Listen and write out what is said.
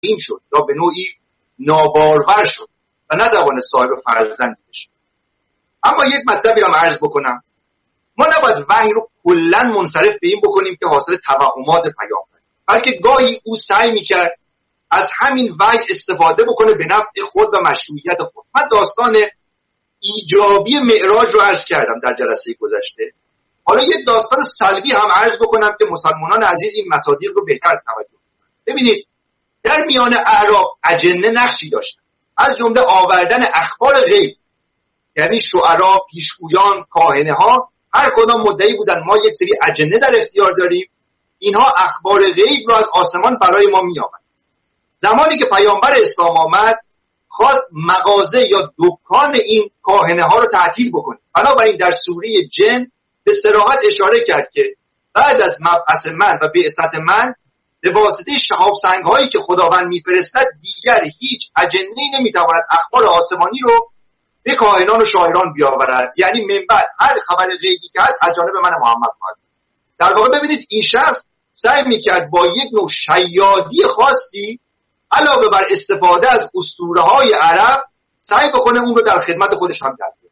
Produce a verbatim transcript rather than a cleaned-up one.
سقیم شد یا به نوعی نابارور شد و نتوانست صاحب فرزندی بشه. اما یک مطلبی رو عرض بکنم، ما نباید وحی رو کلا منصرف به این بکنیم که حاصل توهمات پیامبر، بلکه گاهی او سعی میکرد از همین وحی استفاده بکنه به نفع خود و مشروعیت خود. من داستان ایجابی معراج رو عرض کردم در جلسه گذشته. حالا یک داستان سلبی هم عرض بکنم که مسلمانان عزیز این مصادیق رو بهتر توجه کنند. ببینید، در میان اعراب اجنه نقشی داشتن، از جمله آوردن اخبار غیب، یعنی شعرا، پیشگویان، کاهنه ها هر کدام مدعی بودن ما یک سری اجنه در اختیار داریم، اینها اخبار غیب رو از آسمان برای ما می آورد. زمانی که پیامبر اسلام آمد خواست مغازه یا دکان این کاهنه ها رو تعطیل بکنه. بنابراین در سوره جن به صراحت اشاره کرد که بعد از مبعث من و بعثت من به واسطه شهاب سنگ هایی که خداوند میفرستد دیگر هیچ اجنه‌ای نمیتواند اخبار آسمانی رو به کاهنان و شاعران بیاورد. یعنی من بعد هر خبر غیبی که هست از جانب من محمد خواهد. در واقع ببینید این شخص سعی میکرد با یک نوع شیادی خاصی علاوه بر استفاده از اسطوره های عرب سعی بکنه اون رو در خدمت خودش هم در بیاره.